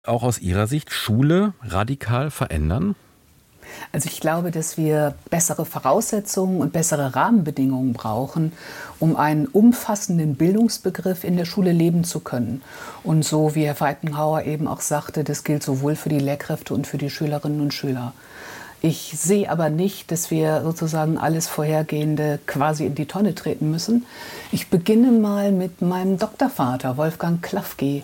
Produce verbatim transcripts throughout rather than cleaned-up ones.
auch aus Ihrer Sicht Schule radikal verändern? Also ich glaube, dass wir bessere Voraussetzungen und bessere Rahmenbedingungen brauchen, um einen umfassenden Bildungsbegriff in der Schule leben zu können. Und so wie Herr Weitenhauer eben auch sagte, das gilt sowohl für die Lehrkräfte und für die Schülerinnen und Schüler. Ich sehe aber nicht, dass wir sozusagen alles Vorhergehende quasi in die Tonne treten müssen. Ich beginne mal mit meinem Doktorvater, Wolfgang Klafki.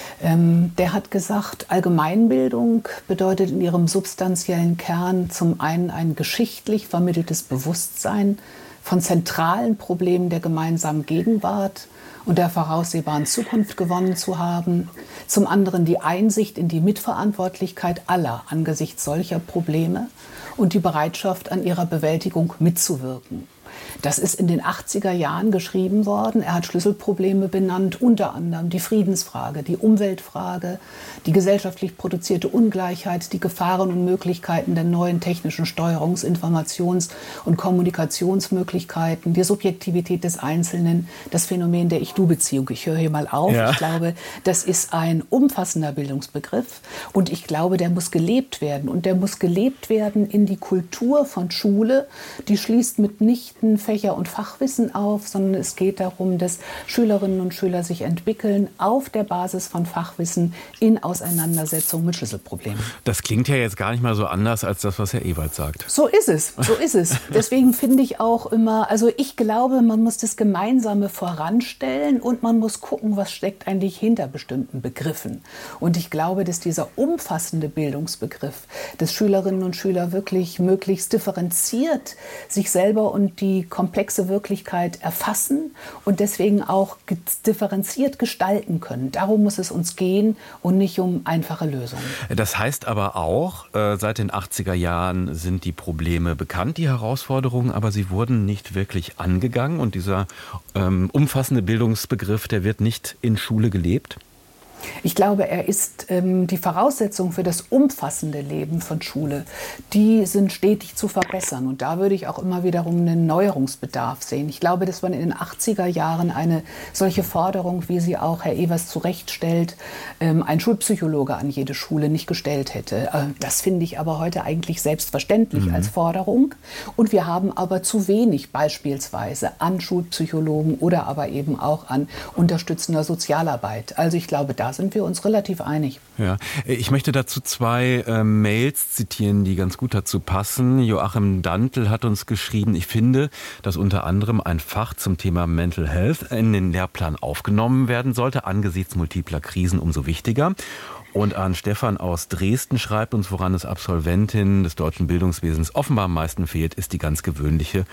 Ähm, der hat gesagt, Allgemeinbildung bedeutet in ihrem substanziellen Kern zum einen ein geschichtlich vermitteltes Bewusstsein von zentralen Problemen der gemeinsamen Gegenwart und der voraussehbaren Zukunft gewonnen zu haben, zum anderen die Einsicht in die Mitverantwortlichkeit aller angesichts solcher Probleme und die Bereitschaft, an ihrer Bewältigung mitzuwirken. Das ist in den achtziger Jahren geschrieben worden. Er hat Schlüsselprobleme benannt, unter anderem die Friedensfrage, die Umweltfrage, die gesellschaftlich produzierte Ungleichheit, die Gefahren und Möglichkeiten der neuen technischen Steuerungs-, Informations- und Kommunikationsmöglichkeiten, die Subjektivität des Einzelnen, das Phänomen der Ich-Du-Beziehung. Ich höre hier mal auf. Ja. Ich glaube, das ist ein umfassender Bildungsbegriff und ich glaube, der muss gelebt werden. Und der muss gelebt werden in die Kultur von Schule. Die schließt mitnichten Fächer- und Fachwissen auf, sondern es geht darum, dass Schülerinnen und Schüler sich entwickeln auf der Basis von Fachwissen in Auseinandersetzung mit Schlüsselproblemen. Das klingt ja jetzt gar nicht mal so anders als das, was Herr Ewald sagt. So ist es, so ist es. Deswegen finde ich auch immer, also ich glaube, man muss das Gemeinsame voranstellen und man muss gucken, was steckt eigentlich hinter bestimmten Begriffen. Und ich glaube, dass dieser umfassende Bildungsbegriff, dass Schülerinnen und Schüler wirklich möglichst differenziert sich selber und die komplexe Wirklichkeit erfassen und deswegen auch differenziert gestalten können. Darum muss es uns gehen und nicht um einfache Lösungen. Das heißt aber auch, äh, seit den achtziger Jahren sind die Probleme bekannt, die Herausforderungen, aber sie wurden nicht wirklich angegangen und dieser ähm, umfassende Bildungsbegriff, der wird nicht in Schule gelebt? Ich glaube, er ist ähm, die Voraussetzung für das umfassende Leben von Schule. Die sind stetig zu verbessern. Und da würde ich auch immer wiederum einen Neuerungsbedarf sehen. Ich glaube, dass man in den achtziger Jahren eine solche Forderung, wie sie auch Herr Evers zurechtstellt, ähm, ein Schulpsychologe an jede Schule nicht gestellt hätte. Äh, das finde ich aber heute eigentlich selbstverständlich mhm. als Forderung. Und wir haben aber zu wenig beispielsweise an Schulpsychologen oder aber eben auch an unterstützender Sozialarbeit. Also ich glaube, da sind wir uns relativ einig. Ja, ich möchte dazu zwei äh, Mails zitieren, die ganz gut dazu passen. Joachim Dantl hat uns geschrieben, ich finde, dass unter anderem ein Fach zum Thema Mental Health in den Lehrplan aufgenommen werden sollte, angesichts multipler Krisen umso wichtiger. Und an Stefan aus Dresden schreibt uns, woran es Absolventinnen des deutschen Bildungswesens offenbar am meisten fehlt, ist die ganz gewöhnliche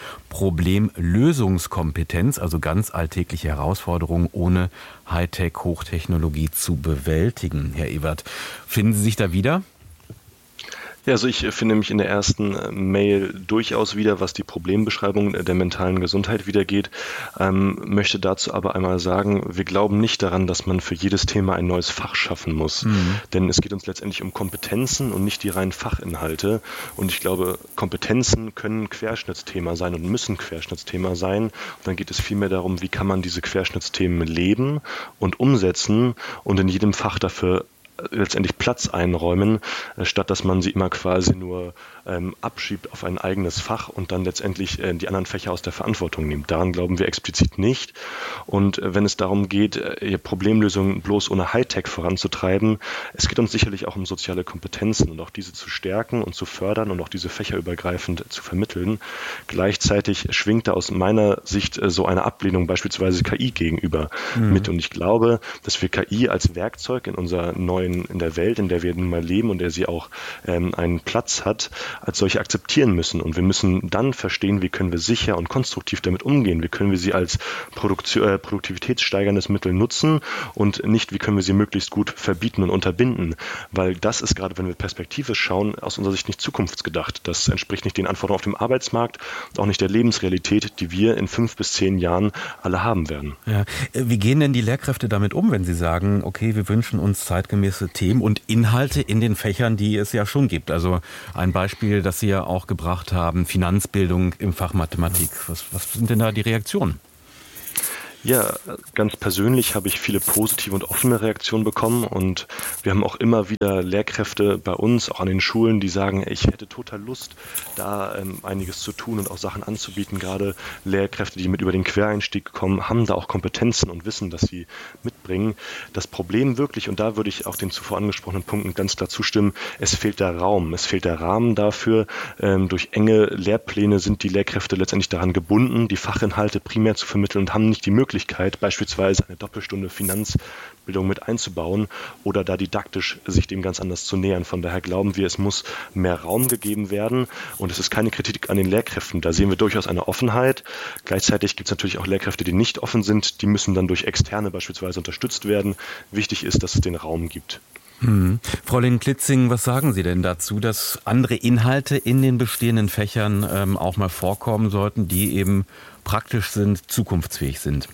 Problemlösungskompetenz, also ganz alltägliche Herausforderungen ohne Hightech, Hochtechnologie zu bewältigen. Herr Ewert, finden Sie sich da wieder? Ja, also ich finde mich in der ersten Mail durchaus wieder, was die Problembeschreibung der mentalen Gesundheit wiedergeht, ähm, möchte dazu aber einmal sagen, wir glauben nicht daran, dass man für jedes Thema ein neues Fach schaffen muss, mhm. denn es geht uns letztendlich um Kompetenzen und nicht die reinen Fachinhalte und ich glaube, Kompetenzen können Querschnittsthema sein und müssen Querschnittsthema sein und dann geht es vielmehr darum, wie kann man diese Querschnittsthemen leben und umsetzen und in jedem Fach dafür letztendlich Platz einräumen, statt dass man sie immer quasi nur ähm, abschiebt auf ein eigenes Fach und dann letztendlich äh, die anderen Fächer aus der Verantwortung nimmt. Daran glauben wir explizit nicht. Und äh, wenn es darum geht, äh, Problemlösungen bloß ohne Hightech voranzutreiben, es geht uns sicherlich auch um soziale Kompetenzen und auch diese zu stärken und zu fördern und auch diese fächerübergreifend zu vermitteln. Gleichzeitig schwingt da aus meiner Sicht äh, so eine Ablehnung beispielsweise K I gegenüber mhm. mit. Und ich glaube, dass wir K I als Werkzeug in unserer neuen in der Welt, in der wir nun mal leben und der sie auch ähm, einen Platz hat, als solche akzeptieren müssen. Und wir müssen dann verstehen, wie können wir sicher und konstruktiv damit umgehen. Wie können wir sie als Produktion, äh, produktivitätssteigerndes Mittel nutzen und nicht, wie können wir sie möglichst gut verbieten und unterbinden. Weil das ist gerade, wenn wir perspektivisch schauen, aus unserer Sicht nicht zukunftsgedacht. Das entspricht nicht den Anforderungen auf dem Arbeitsmarkt und auch nicht der Lebensrealität, die wir in fünf bis zehn Jahren alle haben werden. Ja. Wie gehen denn die Lehrkräfte damit um, wenn sie sagen, okay, wir wünschen uns zeitgemäß Themen und Inhalte in den Fächern, die es ja schon gibt. Also ein Beispiel, das Sie ja auch gebracht haben, Finanzbildung im Fach Mathematik. Was, was sind denn da die Reaktionen? Ja, ganz persönlich habe ich viele positive und offene Reaktionen bekommen und wir haben auch immer wieder Lehrkräfte bei uns, auch an den Schulen, die sagen, ich hätte total Lust, da ähm, einiges zu tun und auch Sachen anzubieten. Gerade Lehrkräfte, die mit über den Quereinstieg kommen, haben da auch Kompetenzen und Wissen, das sie mitbringen. Das Problem wirklich, und da würde ich auch den zuvor angesprochenen Punkten ganz klar zustimmen, es fehlt der Raum, es fehlt der Rahmen dafür. Ähm, durch enge Lehrpläne sind die Lehrkräfte letztendlich daran gebunden, die Fachinhalte primär zu vermitteln und haben nicht die Möglichkeit, beispielsweise eine Doppelstunde Finanzbildung mit einzubauen oder da didaktisch sich dem ganz anders zu nähern. Von daher glauben wir, es muss mehr Raum gegeben werden und es ist keine Kritik an den Lehrkräften. Da sehen wir durchaus eine Offenheit. Gleichzeitig gibt es natürlich auch Lehrkräfte, die nicht offen sind. Die müssen dann durch Externe beispielsweise unterstützt werden. Wichtig ist, dass es den Raum gibt. Hm. Fräulein Klitzing, was sagen Sie denn dazu, dass andere Inhalte in den bestehenden Fächern ähm, auch mal vorkommen sollten, die eben praktisch sind, zukunftsfähig sind?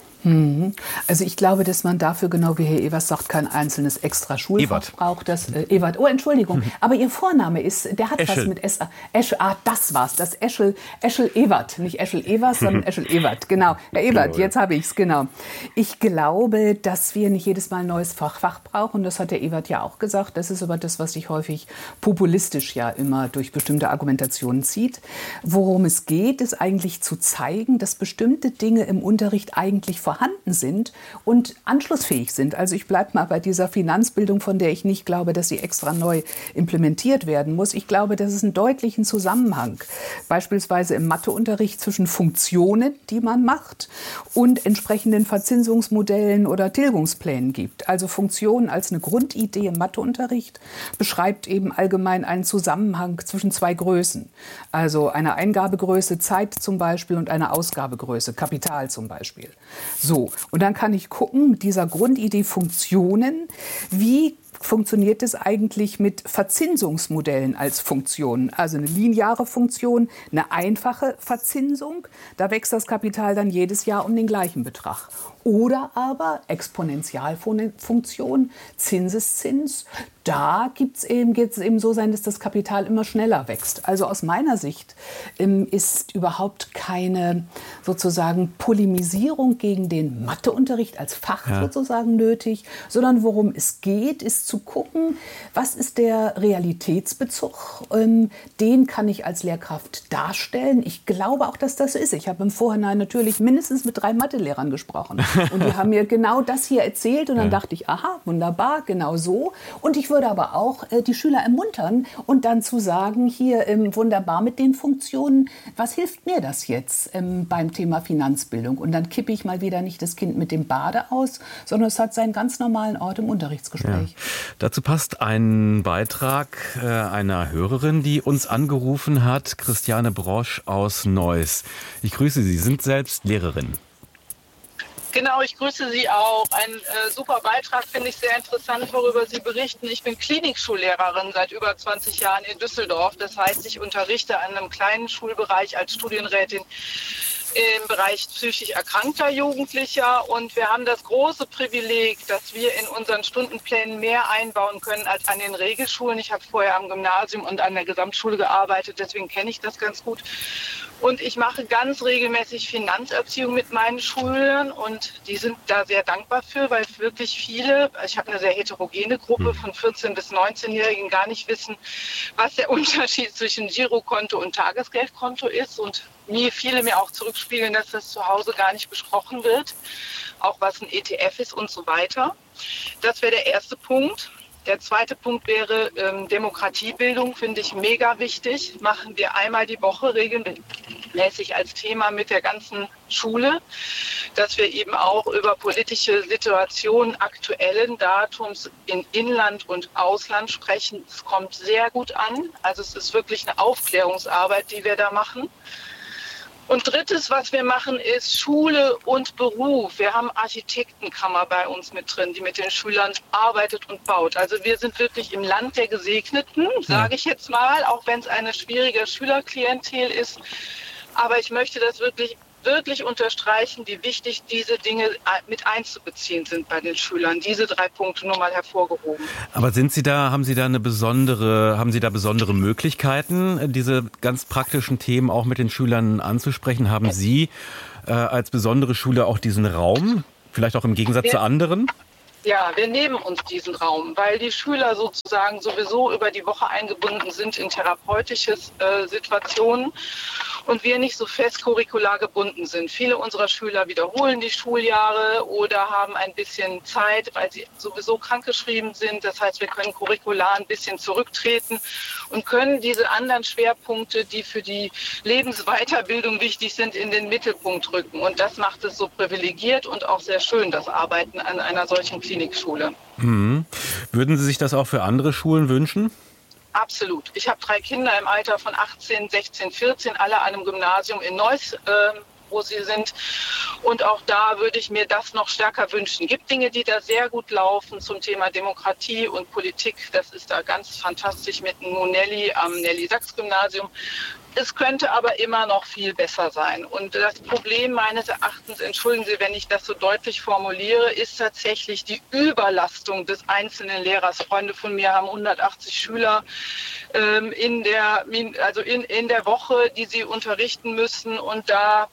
Also ich glaube, dass man dafür, genau wie Herr Evers sagt, kein einzelnes extra Schulfach Ewert. braucht. Das, äh, Ewert, oh Entschuldigung, aber Ihr Vorname ist, der hat Eschel. was mit S. Eschel, ah, das war's, das Eschel, Eschel Ewert, nicht Eschel Evers, sondern Eschel Ewert, genau. Herr Ewert, Genau, jetzt habe ich's, genau. Ich glaube, dass wir nicht jedes Mal ein neues Fach, Fach brauchen, das hat der Ewert ja auch gesagt. Das ist aber das, was sich häufig populistisch ja immer durch bestimmte Argumentationen zieht. Worum es geht, ist eigentlich zu zeigen, dass bestimmte Dinge im Unterricht eigentlich vorhanden sind und anschlussfähig sind. Also ich bleibe mal bei dieser Finanzbildung, von der ich nicht glaube, dass sie extra neu implementiert werden muss. Ich glaube, dass es einen deutlichen Zusammenhang beispielsweise im Matheunterricht zwischen Funktionen, die man macht, und entsprechenden Verzinsungsmodellen oder Tilgungsplänen gibt. Also Funktionen als eine Grundidee im Matheunterricht beschreibt eben allgemein einen Zusammenhang zwischen zwei Größen. Also eine Eingabegröße, Zeit zum Beispiel, und eine Ausgabegröße, Kapital zum Beispiel. So, und dann kann ich gucken mit dieser Grundidee Funktionen, wie funktioniert es eigentlich mit Verzinsungsmodellen als Funktionen? Also eine lineare Funktion, eine einfache Verzinsung, da wächst das Kapital dann jedes Jahr um den gleichen Betrag. Oder aber Exponentialfunktion, Zinseszins, da gibt's eben, geht es eben so sein, dass das Kapital immer schneller wächst. Also aus meiner Sicht ähm, ist überhaupt keine sozusagen Polemisierung gegen den Matheunterricht als Fach ja. sozusagen nötig, sondern worum es geht, ist zu gucken, was ist der Realitätsbezug, ähm, den kann ich als Lehrkraft darstellen. Ich glaube auch, dass das so ist. Ich habe im Vorhinein natürlich mindestens mit drei Mathelehrern gesprochen. Und die haben mir genau das hier erzählt und dann ja. dachte ich, aha, wunderbar, genau so. Und ich würde aber auch äh, die Schüler ermuntern und dann zu sagen, hier ähm, wunderbar mit den Funktionen, was hilft mir das jetzt ähm, beim Thema Finanzbildung? Und dann kippe ich mal wieder nicht das Kind mit dem Bade aus, sondern es hat seinen ganz normalen Ort im Unterrichtsgespräch. Ja. Dazu passt ein Beitrag äh, einer Hörerin, die uns angerufen hat, Christiane Brosch aus Neuss. Ich grüße Sie, Sie sind selbst Lehrerin. Genau, ich grüße Sie auch. Ein äh, super Beitrag, finde ich sehr interessant, worüber Sie berichten. Ich bin Klinikschullehrerin seit über zwanzig Jahren in Düsseldorf. Das heißt, ich unterrichte an einem kleinen Schulbereich als Studienrätin im Bereich psychisch erkrankter Jugendlicher. Und wir haben das große Privileg, dass wir in unseren Stundenplänen mehr einbauen können als an den Regelschulen. Ich habe vorher am Gymnasium und an der Gesamtschule gearbeitet, deswegen kenne ich das ganz gut. Und ich mache ganz regelmäßig Finanzerziehung mit meinen Schülern und die sind da sehr dankbar für, weil wirklich viele, ich habe eine sehr heterogene Gruppe von vierzehn- bis neunzehnjährigen, gar nicht wissen, was der Unterschied zwischen Girokonto und Tagesgeldkonto ist. Und mir, viele mir auch zurückspiegeln, dass das zu Hause gar nicht besprochen wird, auch was ein E T F ist und so weiter. Das wäre der erste Punkt. Der zweite Punkt wäre ähm, Demokratiebildung, finde ich mega wichtig. Machen wir einmal die Woche regelmäßig als Thema mit der ganzen Schule, dass wir eben auch über politische Situationen aktuellen Datums in Inland und Ausland sprechen. Es kommt sehr gut an. Also es ist wirklich eine Aufklärungsarbeit, die wir da machen. Und drittes, was wir machen, ist Schule und Beruf. Wir haben Architektenkammer bei uns mit drin, die mit den Schülern arbeitet und baut. Also wir sind wirklich im Land der Gesegneten, sage ich jetzt mal, auch wenn es eine schwierige Schülerklientel ist. Aber ich möchte das wirklich wirklich unterstreichen, wie wichtig diese Dinge mit einzubeziehen sind bei den Schülern. Diese drei Punkte nur mal hervorgehoben. Aber sind Sie da, haben Sie da eine besondere, haben Sie da besondere Möglichkeiten, diese ganz praktischen Themen auch mit den Schülern anzusprechen? Haben Sie äh, als besondere Schule auch diesen Raum, vielleicht auch im Gegensatz ja. zu anderen? Ja, wir nehmen uns diesen Raum, weil die Schüler sozusagen sowieso über die Woche eingebunden sind in therapeutische äh, Situationen und wir nicht so fest curricular gebunden sind. Viele unserer Schüler wiederholen die Schuljahre oder haben ein bisschen Zeit, weil sie sowieso krankgeschrieben sind. Das heißt, wir können curricular ein bisschen zurücktreten und können diese anderen Schwerpunkte, die für die Lebensweiterbildung wichtig sind, in den Mittelpunkt rücken. Und das macht es so privilegiert und auch sehr schön, das Arbeiten an einer solchen Klinikschule. Mhm. Würden Sie sich das auch für andere Schulen wünschen? Absolut. Ich habe drei Kinder im Alter von achtzehn, sechzehn, vierzehn, alle an einem Gymnasium in Neuss, äh, wo sie sind. Und auch da würde ich mir das noch stärker wünschen. Es gibt Dinge, die da sehr gut laufen zum Thema Demokratie und Politik. Das ist da ganz fantastisch mit Nelly am Nelly-Sachs-Gymnasium. Es könnte aber immer noch viel besser sein. Und das Problem meines Erachtens, entschuldigen Sie, wenn ich das so deutlich formuliere, ist tatsächlich die Überlastung des einzelnen Lehrers. Freunde von mir haben hundertachtzig Schüler ähm, in der, also in, in der Woche, die sie unterrichten müssen. Und da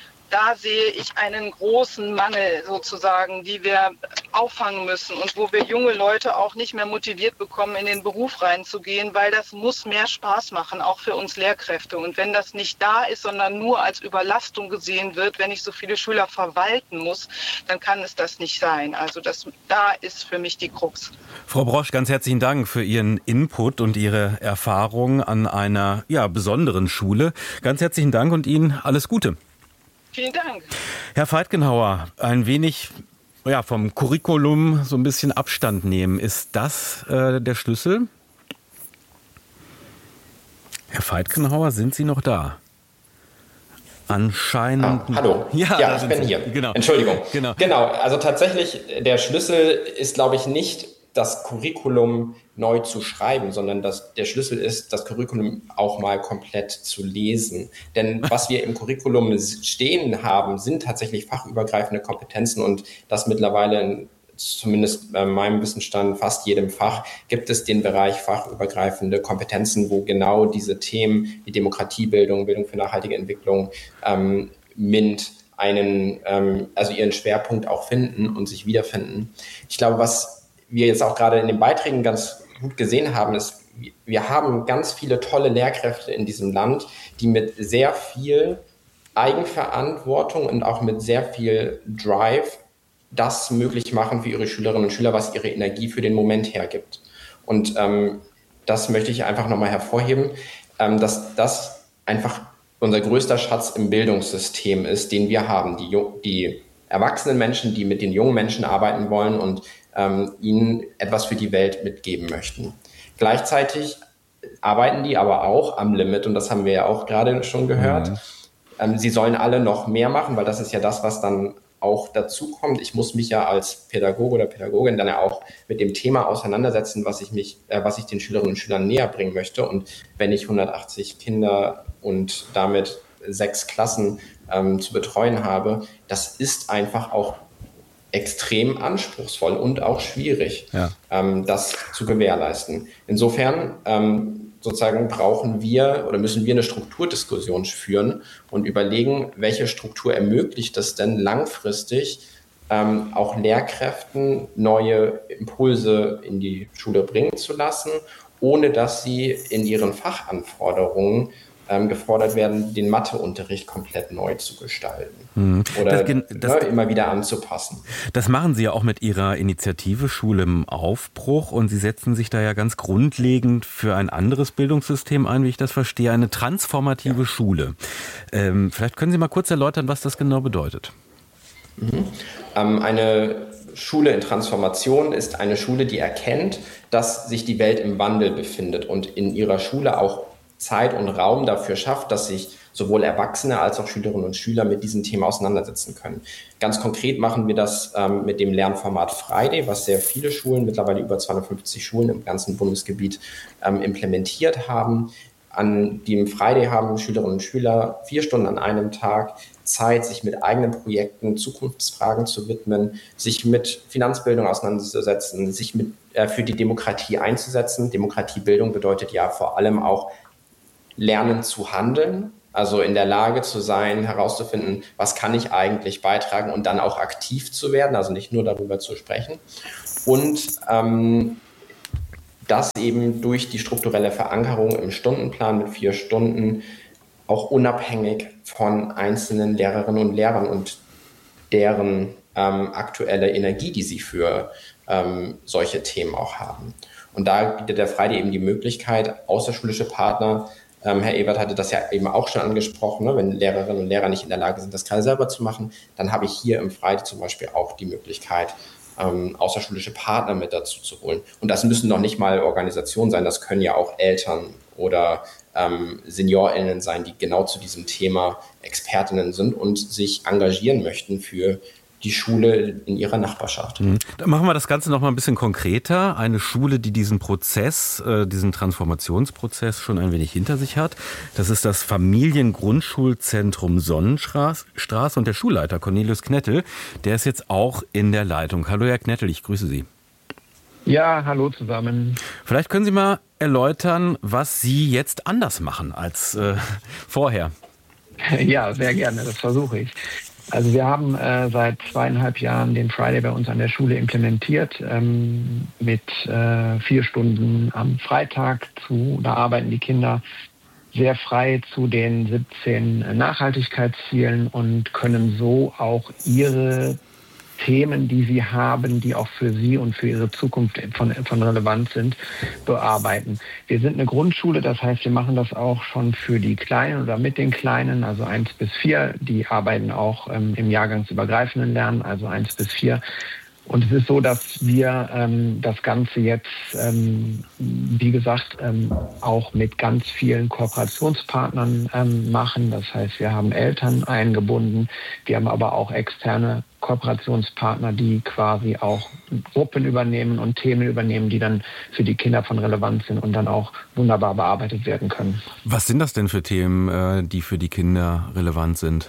Da sehe ich einen großen Mangel sozusagen, die wir auffangen müssen und wo wir junge Leute auch nicht mehr motiviert bekommen, in den Beruf reinzugehen, weil das muss mehr Spaß machen, auch für uns Lehrkräfte. Und wenn das nicht da ist, sondern nur als Überlastung gesehen wird, wenn ich so viele Schüler verwalten muss, dann kann es das nicht sein. Also das, da ist für mich die Krux. Frau Brosch, ganz herzlichen Dank für Ihren Input und Ihre Erfahrung an einer ja, besonderen Schule. Ganz herzlichen Dank und Ihnen alles Gute. Vielen Dank. Herr Veitgenhauer, ein wenig ja, vom Curriculum so ein bisschen Abstand nehmen. Ist das äh, der Schlüssel? Herr Veitgenhauer, sind Sie noch da? Anscheinend. Ah, hallo. Ja, ja ich bin Sie. hier. Genau. Entschuldigung. Genau. genau. Also tatsächlich, der Schlüssel ist, glaube ich, nicht das Curriculum neu zu schreiben, sondern dass der Schlüssel ist, das Curriculum auch mal komplett zu lesen. Denn was wir im Curriculum stehen haben, sind tatsächlich fachübergreifende Kompetenzen und das mittlerweile in, zumindest bei meinem Wissensstand fast jedem Fach gibt es den Bereich fachübergreifende Kompetenzen, wo genau diese Themen wie Demokratiebildung, Bildung für nachhaltige Entwicklung, ähm, MINT, einen, ähm, also ihren Schwerpunkt auch finden und sich wiederfinden. Ich glaube, was wir jetzt auch gerade in den Beiträgen ganz gut gesehen haben, ist, wir haben ganz viele tolle Lehrkräfte in diesem Land, die mit sehr viel Eigenverantwortung und auch mit sehr viel Drive das möglich machen für ihre Schülerinnen und Schüler, was ihre Energie für den Moment hergibt. Und ähm, das möchte ich einfach nochmal hervorheben, ähm, dass das einfach unser größter Schatz im Bildungssystem ist, den wir haben. Die, die erwachsenen Menschen, die mit den jungen Menschen arbeiten wollen und ähm, ihnen etwas für die Welt mitgeben möchten. Gleichzeitig arbeiten die aber auch am Limit und das haben wir ja auch gerade schon gehört. Mhm. Ähm, sie sollen alle noch mehr machen, weil das ist ja das, was dann auch dazu kommt. Ich muss mich ja als Pädagoge oder Pädagogin dann ja auch mit dem Thema auseinandersetzen, was ich mich, äh, was ich den Schülerinnen und Schülern näher bringen möchte. Und wenn ich hundertachtzig Kinder und damit sechs Klassen ähm, zu betreuen habe, das ist einfach auch extrem anspruchsvoll und auch schwierig, ja. ähm, das zu gewährleisten. Insofern ähm, sozusagen brauchen wir oder müssen wir eine Strukturdiskussion führen und überlegen, welche Struktur ermöglicht es denn langfristig, ähm, auch Lehrkräften neue Impulse in die Schule bringen zu lassen, ohne dass sie in ihren Fachanforderungen ähm, gefordert werden, den Matheunterricht komplett neu zu gestalten hm. oder das, das, ne, immer wieder anzupassen. Das machen Sie ja auch mit Ihrer Initiative Schule im Aufbruch und Sie setzen sich da ja ganz grundlegend für ein anderes Bildungssystem ein, wie ich das verstehe, eine transformative ja. Schule. Ähm, vielleicht können Sie mal kurz erläutern, was das genau bedeutet. Mhm. Ähm, eine Schule in Transformation ist eine Schule, die erkennt, dass sich die Welt im Wandel befindet und in ihrer Schule auch Zeit und Raum dafür schafft, dass sich sowohl Erwachsene als auch Schülerinnen und Schüler mit diesem Thema auseinandersetzen können. Ganz konkret machen wir das ähm, mit dem Lernformat Friday, was sehr viele Schulen, mittlerweile über zweihundertfünfzig Schulen im ganzen Bundesgebiet ähm, implementiert haben. an dem Friday haben Schülerinnen und Schüler vier Stunden an einem Tag Zeit, sich mit eigenen Projekten, Zukunftsfragen zu widmen, sich mit Finanzbildung auseinanderzusetzen, sich mit, äh, für die Demokratie einzusetzen. Demokratiebildung bedeutet ja vor allem auch Lernen zu handeln, also in der Lage zu sein, herauszufinden, was kann ich eigentlich beitragen und dann auch aktiv zu werden, also nicht nur darüber zu sprechen. Und ähm, das eben durch die strukturelle Verankerung im Stundenplan mit vier Stunden auch unabhängig von einzelnen Lehrerinnen und Lehrern und deren ähm, aktuelle Energie, die sie für ähm, solche Themen auch haben. Und da bietet der Friday eben die Möglichkeit, außerschulische Partner, ähm, Herr Ebert hatte das ja eben auch schon angesprochen, ne, wenn Lehrerinnen und Lehrer nicht in der Lage sind, das gerade selber zu machen, dann habe ich hier im Friday zum Beispiel auch die Möglichkeit, Ähm, außerschulische Partner mit dazu zu holen. Und das müssen noch nicht mal Organisationen sein, das können ja auch Eltern oder ähm, SeniorInnen sein, die genau zu diesem Thema Expertinnen sind und sich engagieren möchten für die Schule in ihrer Nachbarschaft. Mhm. Dann machen wir das Ganze noch mal ein bisschen konkreter. Eine Schule, die diesen Prozess, äh, diesen Transformationsprozess schon ein wenig hinter sich hat. Das ist das Familiengrundschulzentrum Sonnenstraße und der Schulleiter Cornelius Knettel, der ist jetzt auch in der Leitung. Hallo Herr Knettel, ich grüße Sie. Ja, hallo zusammen. Vielleicht können Sie mal erläutern, was Sie jetzt anders machen als äh, vorher. Ja, sehr gerne, das versuche ich. Also wir haben äh, seit zweieinhalb Jahren den Friday bei uns an der Schule implementiert ähm, mit äh, vier Stunden am Freitag. Zu, da arbeiten die Kinder sehr frei zu den siebzehn Nachhaltigkeitszielen und können so auch ihre Themen, die sie haben, die auch für sie und für ihre Zukunft von, von Relevanz sind, bearbeiten. Wir sind eine Grundschule, das heißt, wir machen das auch schon für die Kleinen oder mit den Kleinen, also eins bis vier. Die arbeiten auch ähm, im jahrgangsübergreifenden Lernen, also eins bis vier. Und es ist so, dass wir ähm, das Ganze jetzt, ähm, wie gesagt, ähm, auch mit ganz vielen Kooperationspartnern ähm, machen. Das heißt, wir haben Eltern eingebunden, wir haben aber auch externe Kooperationspartner, die quasi auch Gruppen übernehmen und Themen übernehmen, die dann für die Kinder von Relevanz sind und dann auch wunderbar bearbeitet werden können. Was sind das denn für Themen, die für die Kinder relevant sind?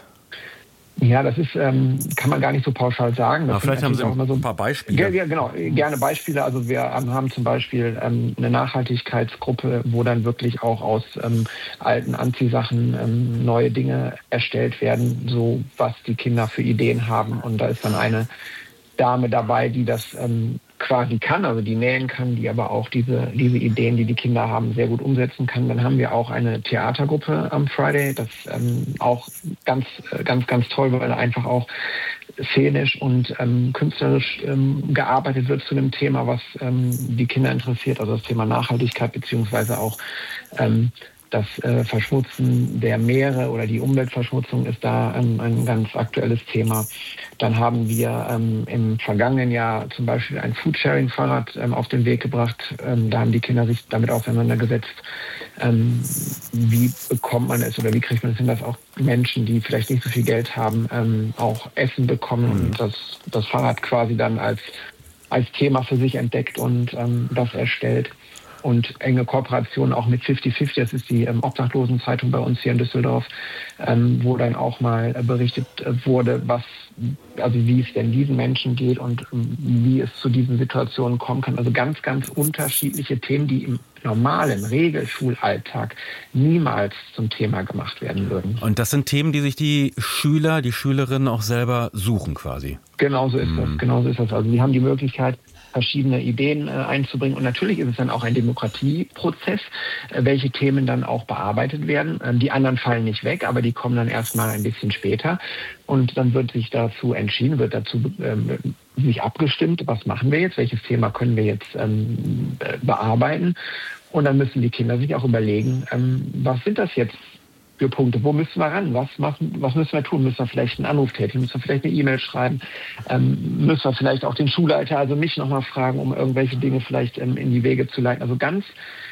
Ja, das ist, ähm, kann man gar nicht so pauschal sagen. Das vielleicht haben Sie auch mal so ein paar Beispiele. Ja, ja, genau, gerne Beispiele. Also wir haben zum Beispiel ähm, eine Nachhaltigkeitsgruppe, wo dann wirklich auch aus ähm, alten Anziehsachen ähm, neue Dinge erstellt werden, so was die Kinder für Ideen haben. Und da ist dann eine Dame dabei, die das ähm, quasi kann, also die nähen kann, die aber auch diese, diese Ideen, die die Kinder haben, sehr gut umsetzen kann. Dann haben wir auch eine Theatergruppe am Friday, das ähm, auch ganz, ganz, ganz toll, weil einfach auch szenisch und ähm, künstlerisch ähm, gearbeitet wird zu einem Thema, was ähm, die Kinder interessiert, also das Thema Nachhaltigkeit beziehungsweise auch ähm, das äh, Verschmutzen der Meere oder die Umweltverschmutzung ist da ähm, ein ganz aktuelles Thema. Dann haben wir ähm, im vergangenen Jahr zum Beispiel ein Foodsharing-Fahrrad ähm, auf den Weg gebracht. Ähm, da haben die Kinder sich damit auseinandergesetzt, ähm, wie bekommt man es oder wie kriegt man es hin, dass auch Menschen, die vielleicht nicht so viel Geld haben, ähm, auch Essen bekommen mhm. und das, das Fahrrad quasi dann als, als Thema für sich entdeckt und ähm, das erstellt. Und enge Kooperation auch mit fifty fifty, das ist die ähm, Obdachlosenzeitung bei uns hier in Düsseldorf, ähm, wo dann auch mal äh, berichtet äh, wurde, was, also wie es denn diesen Menschen geht und ähm, wie es zu diesen Situationen kommen kann. Also ganz, ganz unterschiedliche Themen, die im normalen Regelschulalltag niemals zum Thema gemacht werden würden. Und das sind Themen, die sich die Schüler, die Schülerinnen auch selber suchen quasi. Genau so ist hm. das, genau so ist das. Also sie haben die Möglichkeit, verschiedene Ideen äh, einzubringen. Und natürlich ist es dann auch ein Demokratieprozess, äh, welche Themen dann auch bearbeitet werden. Ähm, die anderen fallen nicht weg, aber die kommen dann erstmal ein bisschen später. Und dann wird sich dazu entschieden, wird dazu ähm, sich abgestimmt, was machen wir jetzt, welches Thema können wir jetzt ähm, bearbeiten. Und dann müssen die Kinder sich auch überlegen, ähm, was sind das jetzt für Punkte, wo müssen wir ran, was, was, was müssen wir tun, müssen wir vielleicht einen Anruf tätigen, müssen wir vielleicht eine E-Mail schreiben, ähm, müssen wir vielleicht auch den Schulleiter, also mich nochmal fragen, um irgendwelche Dinge vielleicht ähm, in die Wege zu leiten. Also ganz,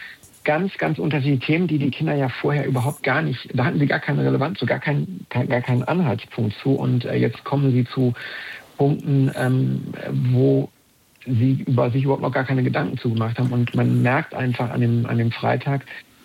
ganz, ganz unterschiedliche Themen, die die Kinder ja vorher überhaupt gar nicht, da hatten sie gar keine Relevanz, so gar, kein, kein, gar keinen Anhaltspunkt zu und äh, jetzt kommen sie zu Punkten, ähm, wo sie über sich überhaupt noch gar keine Gedanken zugemacht haben und man merkt einfach an dem, an dem Freitag,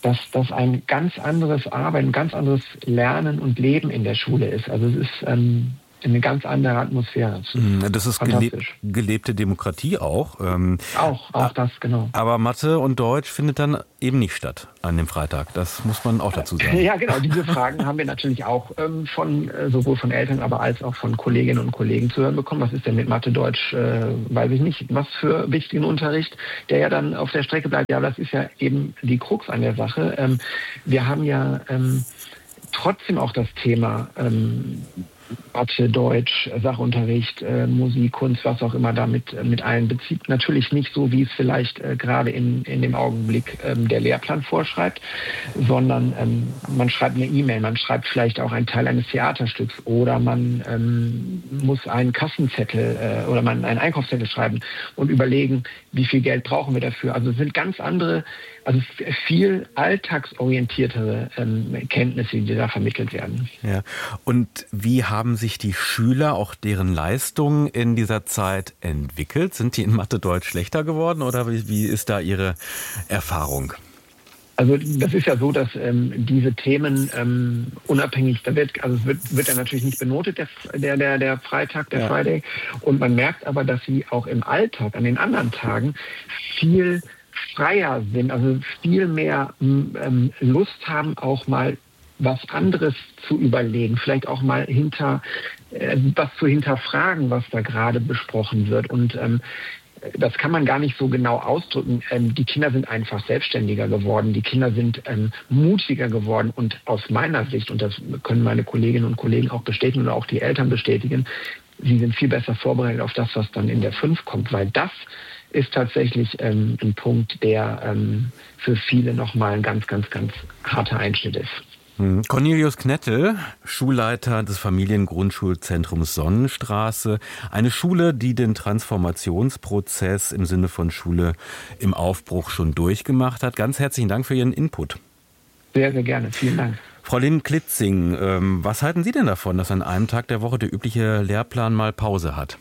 dass das ein ganz anderes Arbeiten, ein ganz anderes Lernen und Leben in der Schule ist. Also es ist ähm, eine ganz andere Atmosphäre. Das ist geleb- gelebte Demokratie auch. Ähm, auch, auch das, genau. Aber Mathe und Deutsch findet dann eben nicht statt an dem Freitag. Das muss man auch dazu sagen. Ja, genau. Diese Fragen haben wir natürlich auch ähm, von äh, sowohl von Eltern, aber als auch von Kolleginnen und Kollegen zu hören bekommen. Was ist denn mit Mathe, Deutsch, äh, weiß ich nicht, was für wichtigen Unterricht, der ja dann auf der Strecke bleibt. Ja, das ist ja eben die Krux an der Sache. Ähm, wir haben ja ähm, trotzdem auch das Thema ähm, Mathe, Deutsch, Sachunterricht, äh, Musik, Kunst, was auch immer damit äh, mit einbezieht. Natürlich nicht so, wie es vielleicht äh, gerade in, in dem Augenblick ähm, der Lehrplan vorschreibt, sondern ähm, man schreibt eine E-Mail, man schreibt vielleicht auch einen Teil eines Theaterstücks oder man ähm, muss einen Kassenzettel äh, oder man einen Einkaufszettel schreiben und überlegen, wie viel Geld brauchen wir dafür. Also es sind ganz andere, also viel alltagsorientiertere ähm, Kenntnisse, die da vermittelt werden. Ja. Und wie haben sich die Schüler, auch deren Leistungen in dieser Zeit entwickelt? Sind die in Mathe, Deutsch schlechter geworden oder wie, wie ist da Ihre Erfahrung? Also das ist ja so, dass ähm, diese Themen ähm, unabhängig, da wird, also es wird, wird ja natürlich nicht benotet, der, der, der Freitag, der ja. Friday. Und man merkt aber, dass sie auch im Alltag, an den anderen Tagen, viel freier sind, also viel mehr ähm, Lust haben, auch mal was anderes zu überlegen, vielleicht auch mal hinter äh, was zu hinterfragen, was da gerade besprochen wird. Und ähm, das kann man gar nicht so genau ausdrücken. Ähm, die Kinder sind einfach selbstständiger geworden. Die Kinder sind ähm, mutiger geworden. Und aus meiner Sicht, und das können meine Kolleginnen und Kollegen auch bestätigen oder auch die Eltern bestätigen, sie sind viel besser vorbereitet auf das, was dann in der fünf kommt, weil das ist tatsächlich ähm, ein Punkt, der ähm, für viele nochmal ein ganz, ganz, ganz harter Einschnitt ist. Cornelius Knettel, Schulleiter des Familiengrundschulzentrums Sonnenstraße, eine Schule, die den Transformationsprozess im Sinne von Schule im Aufbruch schon durchgemacht hat. Ganz herzlichen Dank für Ihren Input. Sehr, sehr gerne. Vielen Dank. Frau Linn-Klitzing, ähm, was halten Sie denn davon, dass an einem Tag der Woche der übliche Lehrplan mal Pause hat?